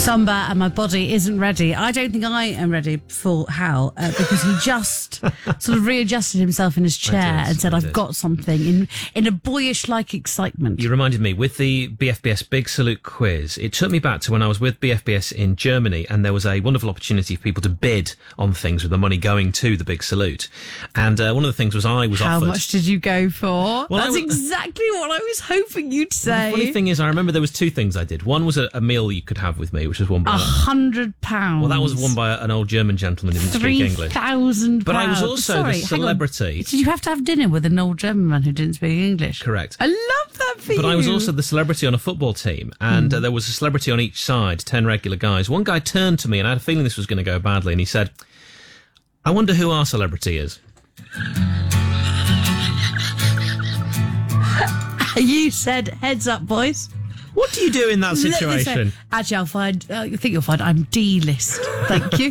Samba and my body isn't ready. I don't think I am ready for Hal because he just sort of readjusted himself in his chair and said, I've got something in a boyish-like excitement. You reminded me, with the BFBS Big Salute quiz, it took me back to when I was with BFBS in Germany, and there was a wonderful opportunity for people to bid on things with the money going to the Big Salute. And one of the things was I was offered... How much did you go for? Well, That's exactly what I was hoping you'd say. The funny thing is, I remember there was two things I did. One was a meal you could have with me, which was won by... £100. Well, that was won by an old German gentleman who didn't speak English. £3,000. But I was also the celebrity... Did you have to have dinner with an old German man who didn't speak English? Correct. I love that for you. But I was also the celebrity on a football team, and there was a celebrity on each side, 10 regular guys. One guy turned to me, and I had a feeling this was going to go badly, and he said, I wonder who our celebrity is. You said, heads up, boys. What do you do in that situation? Actually, I think you'll find I'm D-list. Thank you.